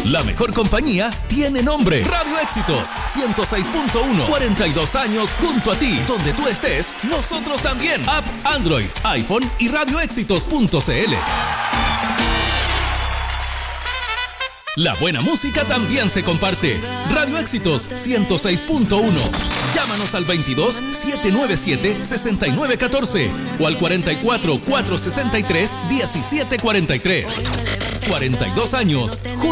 La mejor compañía tiene nombre. Radio Éxitos 106.1. 42 años junto a ti. Donde tú estés, nosotros también. App Android, iPhone y radioéxitos.cl. La buena música también se comparte. Radio Éxitos 106.1. Llámanos al 22 797 6914 o al 44 463 1743. 42 años.